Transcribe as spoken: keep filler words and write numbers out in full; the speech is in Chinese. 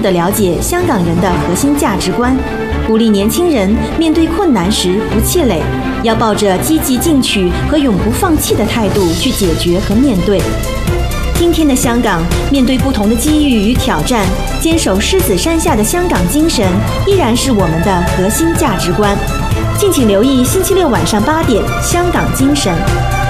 地了解香港人的核心价值观，鼓励年轻人面对困难时不气馁，要抱着积极进取和永不放弃的态度去解决和面对。今天的香港，面对不同的机遇与挑战，坚守狮子山下的香港精神依然是我们的核心价值观。敬请留意星期六晚上八点《香港精神》。